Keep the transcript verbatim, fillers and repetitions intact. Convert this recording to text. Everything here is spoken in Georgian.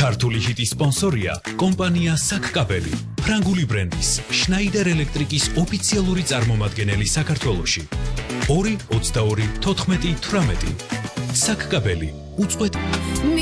ქართული ჰიტის სპონსორია კომპანია საკკაბელი, ფრანგული ბრენდის შნაიდერ ელექტრიკის ოფიციალური წარმომადგენელი საქართველოში. ორი ოცდაორი თოთხმეტი თვრამეტი. საკკაბელი უწყვეტ